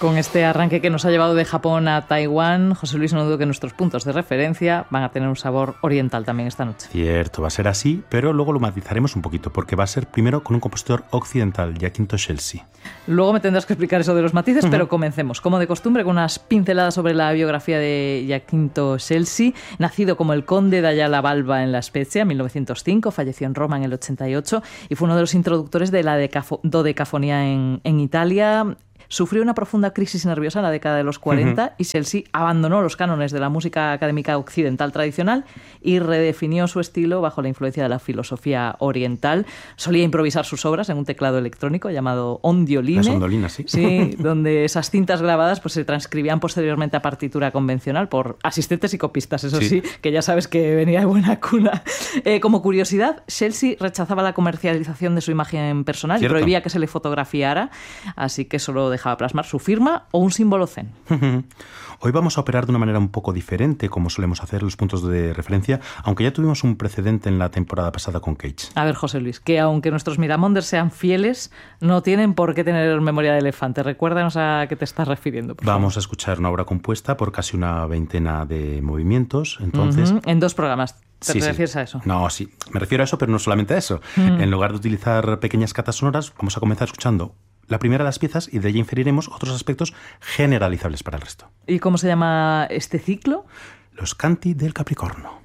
Con este arranque que nos ha llevado de Japón a Taiwán, José Luis, no dudo que nuestros puntos de referencia van a tener un sabor oriental también esta noche. Cierto, va a ser así, pero luego lo matizaremos un poquito, porque va a ser primero con un compositor occidental, Giacinto Scelsi. Luego me tendrás que explicar eso de los matices, pero comencemos, como de costumbre, con unas pinceladas sobre la biografía de Giacinto Scelsi, nacido como el conde de Ayala Balba en La Spezia en 1905, falleció en Roma en el 88 y fue uno de los introductores de la dodecafonía en Italia. Sufrió una profunda crisis nerviosa en la década de los 40 y Scelsi abandonó los cánones de la música académica occidental tradicional y redefinió su estilo bajo la influencia de la filosofía oriental. Solía improvisar sus obras en un teclado electrónico llamado ondioline. Las ondolinas, sí. Sí, donde esas cintas grabadas pues, se transcribían posteriormente a partitura convencional por asistentes y copistas, eso sí, que ya sabes que venía de buena cuna. Como curiosidad, Scelsi rechazaba la comercialización de su imagen personal. ¿Cierto? Y prohibía que se le fotografiara, así que solo dejaba plasmar su firma o un símbolo zen. Hoy vamos a operar de una manera un poco diferente, como solemos hacer los puntos de referencia, aunque ya tuvimos un precedente en la temporada pasada con Cage. A ver, José Luis, que aunque nuestros Miramonders sean fieles, no tienen por qué tener memoria de elefante. Recuérdanos a qué te estás refiriendo. Vamos a escuchar una obra compuesta por casi una veintena de movimientos, entonces... En 2 programas. ¿Te refieres a eso? No, sí. Me refiero a eso, pero no solamente a eso. En lugar de utilizar pequeñas catas sonoras, vamos a comenzar escuchando la primera de las piezas y de ella inferiremos otros aspectos generalizables para el resto. ¿Y cómo se llama este ciclo? Los Canti del Capricorno.